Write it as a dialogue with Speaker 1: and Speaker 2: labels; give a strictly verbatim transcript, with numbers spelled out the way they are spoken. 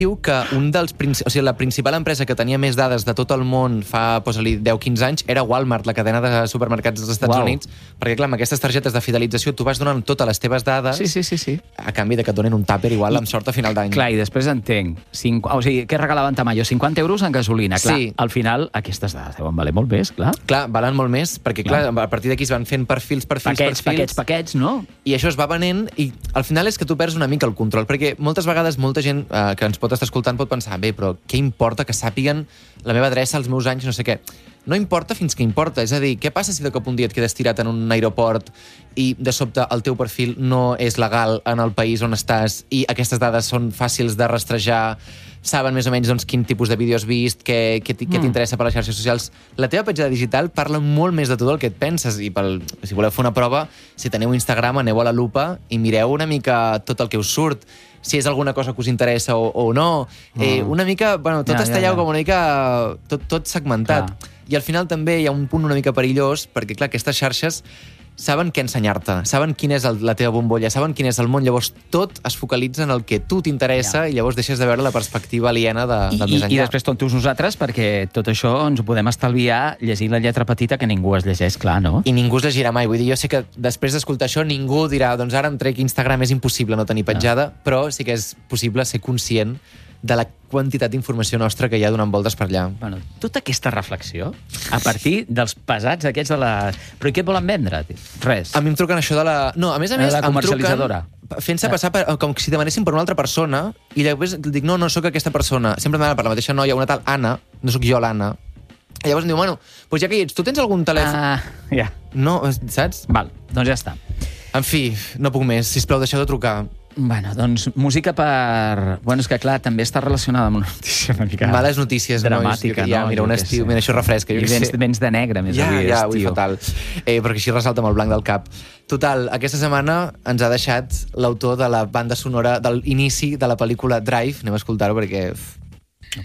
Speaker 1: diu que un dels princi- o sigui, la principal empresa que tenia més dades de tot el món fa, posa-li, deu quinze anys, era Walmart, la cadena de supermercats dels Estats
Speaker 2: Uau.
Speaker 1: Units, perquè, clar, amb aquestes targetes de fidelització tu vas donant totes les teves dades
Speaker 2: Sí, sí, sí, sí.
Speaker 1: a canvi de que et donen un tàper igual amb sort a final d'any.
Speaker 2: Clar, i després entenc. Cinc... O sigui, què regalaven Tamayo? cinquanta euros en gasolina. Clar,
Speaker 1: Sí.
Speaker 2: al final, aquestes dades deuen valer molt més, clar.
Speaker 1: Clar, valen molt més, perquè, clar,
Speaker 2: Clar.
Speaker 1: a partir d'aquí es van fent perfils, perfils,
Speaker 2: Paquets,
Speaker 1: perfils...
Speaker 2: paquets, paquets, no?
Speaker 1: I això es va venent i al final és que tu perds una mica el control, perquè moltes vegades molta gent eh, que ens pot estar escoltant pot pensar, bé, però què importa que sàpiguen la meva adreça, els meus anys, no sé què. No importa fins que importa, és a dir, què passa si de cop un dia et quedes tirat en un aeroport i de sobte el teu perfil no és legal en el país on estàs i aquestes dades són fàcils de rastrejar, saben més o menys doncs, quin tipus de vídeo has vist, què, què, què t'interessa per les xarxes socials. La teva petjada digital parla molt més de tot el que et penses i pel, si voleu fer una prova, si teniu Instagram, aneu a la lupa i mireu una mica tot el que us surt, si és alguna cosa que us interessa o, o no. Eh, una mica, bueno, tot
Speaker 2: Ja,
Speaker 1: està
Speaker 2: ja,
Speaker 1: allà
Speaker 2: ja.
Speaker 1: com una mica tot, tot segmentat.
Speaker 2: Clar.
Speaker 1: I al final també hi ha un punt una mica perillós, perquè clar, aquestes xarxes saben què ensenyar-te, saben quina és el, la teva bombolla, saben quin és el món, llavors tot es focalitza en el que tu t'interessa i llavors deixes de veure la perspectiva aliena de,
Speaker 2: I,
Speaker 1: del
Speaker 2: i,
Speaker 1: més enllà.
Speaker 2: I després tontos nosaltres, perquè tot això ens ho podem estalviar llegint la lletra petita que ningú es llegeix, clar, no?
Speaker 1: I ningú es llegirà mai. Vull dir, jo sé que després d'escoltar això ningú dirà, doncs ara em trec Instagram, és impossible no tenir petjada, no. Però sí que és possible ser conscient de la quantitat d'informació nostra que hi ha donant voltes per allà.
Speaker 2: Bueno, tota aquesta reflexió, a partir dels pesats aquests de la... Però i què et volen vendre? Res.
Speaker 1: A mi em truquen això de la... No, a més a més,
Speaker 2: La
Speaker 1: em
Speaker 2: comercialitzadora.
Speaker 1: truquen fent-se passar per, com si demanessin per una altra persona i llavors dic, no, no sóc aquesta persona. Sempre em demanen per la mateixa noia, una tal Anna, no sóc jo l'Anna. I llavors em diu, bueno, doncs ja que hi ets, tu tens algun telèfon?
Speaker 2: Ah, ja.
Speaker 1: No, saps?
Speaker 2: Val, doncs ja està.
Speaker 1: En fi, no puc més. Sisplau, deixeu de trucar.
Speaker 2: Bueno, doncs música per... Bueno, és que clar, també està relacionada amb una notícia una mica...
Speaker 1: Males notícies,
Speaker 2: dramàtica,
Speaker 1: nois. Ja,
Speaker 2: no?
Speaker 1: mira, un
Speaker 2: Jo què
Speaker 1: estiu,
Speaker 2: sé.
Speaker 1: mira, això refresca. Jo
Speaker 2: I
Speaker 1: què
Speaker 2: vens,
Speaker 1: sé.
Speaker 2: vens de negre, més
Speaker 1: Ja,
Speaker 2: avui,
Speaker 1: ja, avui
Speaker 2: estiu.
Speaker 1: fatal. Eh, perquè així ressalta amb el blanc del cap. Total, aquesta setmana ens ha deixat l'autor de la banda sonora del inici de la pel·lícula Drive. Anem a escoltar-ho perquè uf,